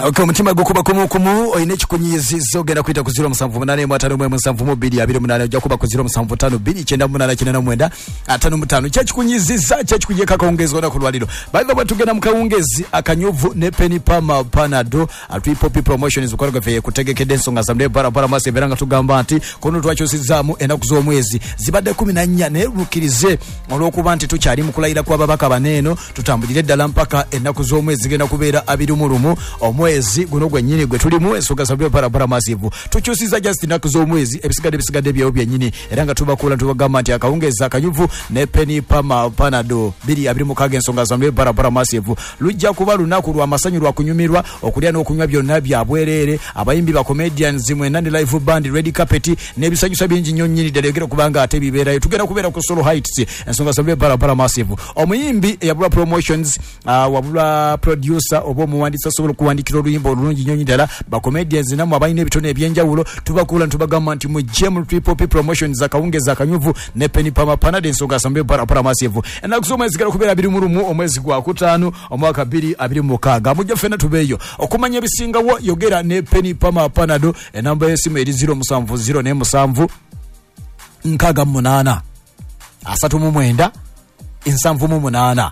Okay, mutima gukuba kumu oyine chikunyizizo genda kuita ku 078 mwatano mwe musanvu mobili abiri munana ojja kuba ku 075 bili chenda munana kinana mwenda atano mutano chikunyiziza chikujeka kaongezwa na kulwaliro baadhi watu gena mkaongezi akanyuvu ne Penny Pama Panado atuipopi promotions ukoroga fe kutegekede ensonga zamle barabara mase beranga tugamba ati kono twachosizamu ena kuzo mwezi zibadde 14 ne rukirize olwokuba anti tukyali mukulayira kwa babaka baneno tutambulire ddala mpaka enaku z'omwezi genda kubeera abiri mulumu omwezi guno gwennyini gwe tulimu ensonga zamle barabara masivu tukyusiza just enaku z'omwezi ebisigadde byawo byennyini era nga tubakula tubagamba nti akawungeza akanyuvu ne Penny Pama Panado biri abiri mukaga ensonga zamle barabara masivu lujja kuba lunaku lwa masanyu lwa kunyumirwa okulya n'okunywa byonna bya bwerere abayimbi ba comedians mwe nandi live band red carpet n'ebisanyusa bingi nnyo nnyini ddala kubanga ate bibeerayo tugenda kubeera ku Solo Heights ensonga zamle barabara masivu omuyimbi yabula promotions wabula producer oba omuwandiisi asobola okuwandikira oluyimba olulungi nnyo ddala ba comedians namwe abalina ebitone ebyenjawulo tubakula ntubagamba nti mu gem triple promotions akawungeza akanyuvu ne Penny Pama Panado ensonga zamle barabara masivu enakusoma ezigala kubeera abiri mulumu omwezi gwa kutaano omwaka 2026 mujja fena tubeeyo okumanya ebisingawo yogera ne Penny Pama Panado enamba y'essimu eri 070 nkaga munana asatu mu mwenda ensanvu mu munana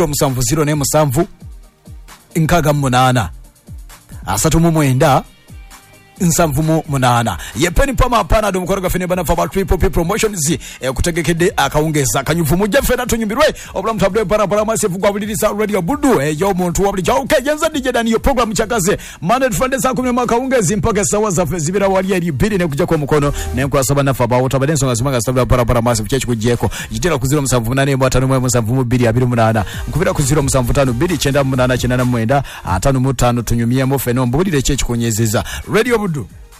070 nkaga munana asatu mu mwenda nsanvu mu munana ye Penny Pama Panado mukoroga fene bana fa triple promotions kutegekede akawungeza akanyuvu mujja fena tunyumbirwe obula mtabule barabara masivu kwa bulirisa radio budu yo muntu wabuli cha okay yenza DJ Dani yo program chakaze Monday Friday saa 10 makawungezi mpaka sawa za zibira wali ali bili ne kujja kwa mukono ne kwa saba na fa bawo tabadenso ngazimanga sabula barabara masivu chechi kujeko jitera ku 078 mwatano mwe musanvu mubili abiri munana nkubira ku 075 bili chenda munana chenana mwenda atano mutano tunyumia mo feno mbulire chechi kunyezeza radio budu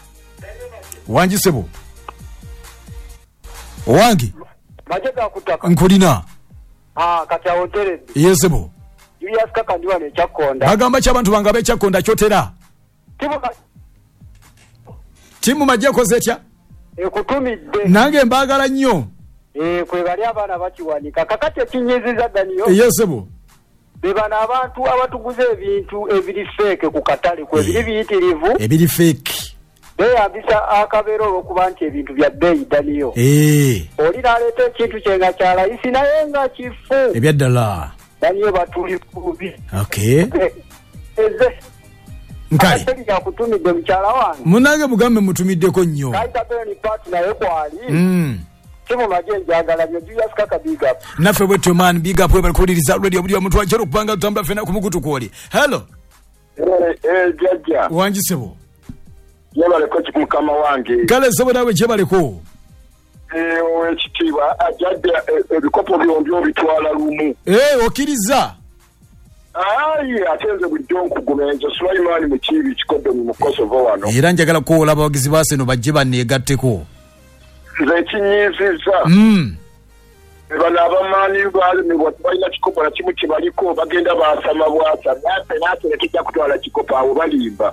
wangi sebo wangi majega kutaka nkulina kata hotel yesebo Julius kaka ndiwa ne Chakonda bagamba ky'abantu bangabe Chakonda kyotera timu majja kozetya kutumidde nange mbagala nnyo kwebali abana bakiwanika kakati ekinyiziza Daniyo yesebo bebana abantu abatuguze ebintu ebiri fake ku katale kwebiri biyitirivu ebiri fake abisa akabero okuba nti ebintu bya bei Daniyo oli naleta ekintu kyenga kya layisi naye nga kifu ebyaddala Daniyo batuli kubi okay nkali ya kutumidde mchala wange munange mugambe mutumiddeko nnyo kaita beni partner naye kwali Timu majenja agala Julius kaka big up nafe bwetu man big up webali kuliriza radio buli omuntu wajero kupanga tutamba fena kumukutu kwoli hello jaja wangi sebo yebale ko mukama wange kale sebo nawe jebale ko ekitiba ajadde ebikopo byombi bitwala lumu okiriza atenze budonku gumenje Sulaiman mukibi kikodo mu Kosovo wano era njagala ko olaba abagizi baseno bajje banegatteko nze kinyiziza bana abamani bali ne batwala kikopo na kimu kibaliko bagenda basama bwasa nate kijja kutwala kikopo abo balimba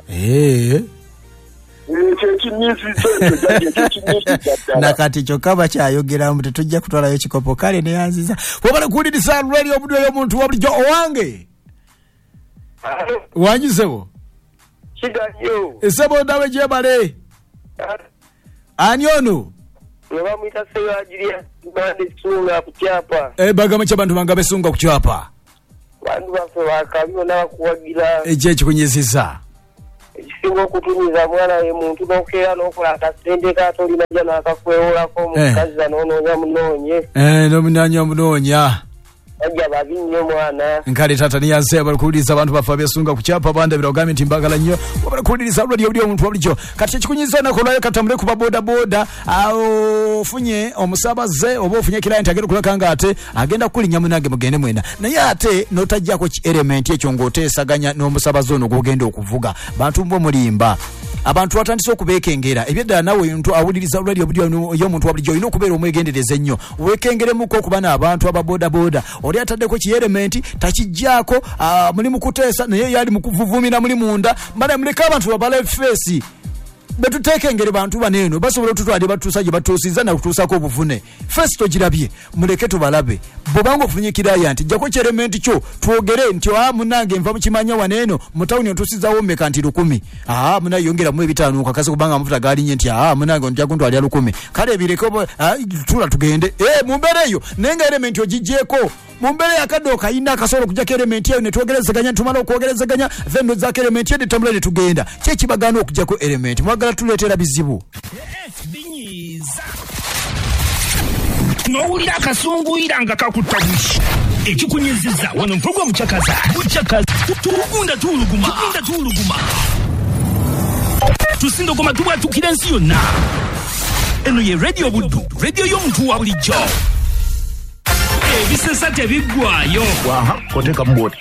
nakati kyokaba kyayogera mu tetujja kutwala yo kikopo kale ne yanziza wabala kulirisa radio obudu yo muntu wabulijjo owange wanyisebo kidayo esebo dawe jebale ani ono Lwa mwita seyo ajiria bande sunga kuchapa bagama ky'abantu bangabe sunga kuchapa bantu bafe wakabyo nakuwagira ejeje kunyezeza ekisingo kutumiza mwana ye muntu nokera nokola akasende katolina jana akakwewola ko mukazi anononya munonye nomunanya munonya ajja babinyo mwana nkale tata ni yanse abakuliza abantu bafa besunga kuchapa banda birogame ntimbagala nnyo abakuliza radio buli omuntu wabulijjo kati kikunyiza nakolayo katambule kuba boda ofunye omusabaze oba ofunye client agenda kulakanga ate agenda kulinya munange mugende mwena naye ate notajjako ki element ekyo ng'oteesaganya n'omusabaze ono gwogenda okuvuga bantu mbo mulimba abantu watandise okubeekengera ebyeddala nawe muntu awuliriza radio buli y'omuntu wabulijjo olina okubeera omwegendereza ennyo weekengeremuko okuba n'abantu ababoda oli ataddeko ki element takijjaako muli mu kuteesa naye yali mu kuvuvumira muli munda mbale muleka abantu babala face betuteeka engeri bantu baneeno basobola otutwalira batuusa gye batuusiza nakutuusako obuvune festo girabye muleke tubalabe bwobanga ofunye kiraya nti jjako kyerementi kyo twogere nti munange nva mukimanya waneeno mu tawuni otuusizawo mmeka nti 100 munaye yongeramu 5 kakase kubanga amafuta galinye nti munange ontya kuntwalira 100 kale ebireko tula tugende mumbeera eyo naye nga elementi ogijjeeko mumbere yakaddo kayina akasobola okujjako elementi eyo netwogerezeganya tumala okwogerezeganya then nozako elementi eyo netambula netugenda kyekibagaana okujjako elementi mwagala tuleetera bizibu binyiza n'owulira akasunguyira nga kakutta bushi ekikunyiziza wano mpogwa bucakaza tugunda tuwuluguma tusindogoma tubwatukira ensi yonna eno ye radio buddu radio y'omuntu wa bulijjo ebisesa tebiggwayo koteka mboti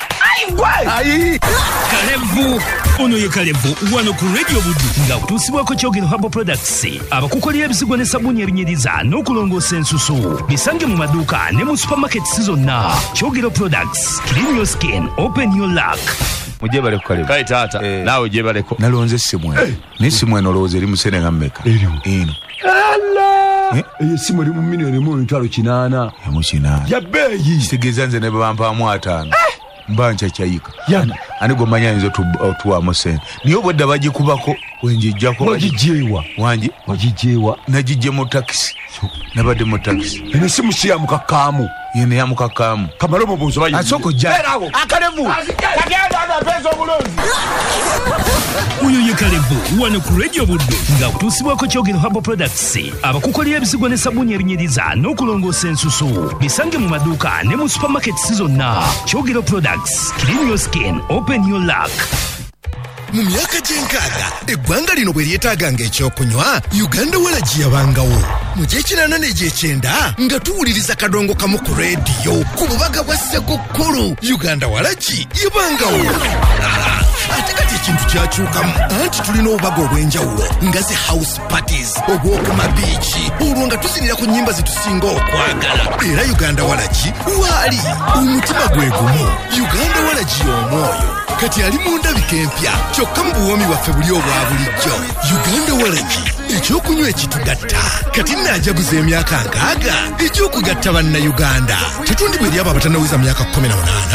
Kalevu ono ye Kalevu wano ku radio buddu nga kutuusibwako Kyogero Herbal Products abakukolera ebizigo ne sabuni ebinyiriza n'okulongoosa ensusu bisange mu maduuka ne mu supermarkets zonna. Kyogero Products, clean your skin, open your luck. Mujebale ku Kalevu kale taata naawe jebaleko nalonze essimu n'essimu eno olowooza eri mu Senegal mmeka eno simu eri mu milioni mu 800 ya bbeeyi kitegeeza nze ne babampaamu 5 mba ncakyayika ani gomanya ayinza otuwaamu sente niye obwedda bagikubako wenjijjako wagijeewa wangi wagijeewa nagijje mu takisi nabadde mu takisi eno simu si ya mukakaamu yene ya mukakaamu kamala omubuuzo bayi asoko jjaawo Akalevu kagenda agapeesa obulunzi Uyo ye Kalevu wano ku radio buddu nga kutuusibwako Kyogero Herbal Products abakukolera ebizigo ne sabuni ebinyiriza n'okulongoosa ensusu bisange mu maduuka ne mu supermarkets zonna. Kyogero Products, clean your skin, open your luck. Mu myaka gy'enkaaga eggwanga lino bwe lyetaaganga ekyokunywa Uganda Walagi yabangawo mu gy'ekinaana n'egy'ekyenda nga tuwuliriza kadongo kamu ku rediyo ku bubaga bwa Ssekukkulu Uganda Walagi yabangawo ate kati ekintu kyakyukamu anti tulina obubaga obw'enjawulo nga zi house parties obw'okuma biiki olwo nga tuzinira ku nnyimba zitusinga okwagala era Uganda Walagi waali omutima gwe gumu Uganda Walagi omwoyo kati ali mu ndabika empya kyokka mu buwoomi bwaffe buli obwa bulijjo Uganda Walagi ekyokunywa ekitugatta kati naajaguza emyaka 6 ekyokugatta bannayuganda tetundi bwe eri abo abatanaweza myaka 18